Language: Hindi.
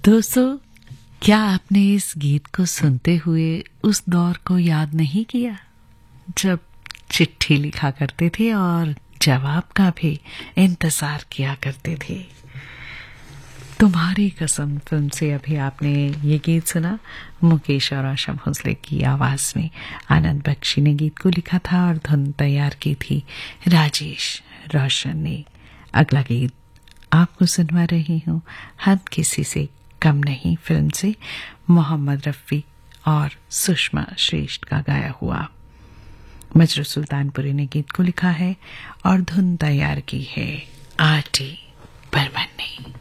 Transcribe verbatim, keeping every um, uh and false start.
दोस्तों, क्या आपने इस गीत को सुनते हुए उस दौर को याद नहीं किया जब चिट्ठी लिखा करते थे और जवाब का भी इंतजार किया करते थे? तुम्हारी कसम फिल्म से अभी आपने ये गीत सुना। मुकेश और आशा भोसले की आवाज में आनंद बख्शी ने गीत को लिखा था और धुन तैयार की थी राजेश रोशन ने। अगला गीत आपको सुनवा रही हूँ हम किसी से कम नहीं फिल्म से, मोहम्मद रफी और सुषमा श्रेष्ठ का गाया हुआ। मजरू सुल्तानपुरी ने गीत को लिखा है और धुन तैयार की है आर टी बर्मन ने।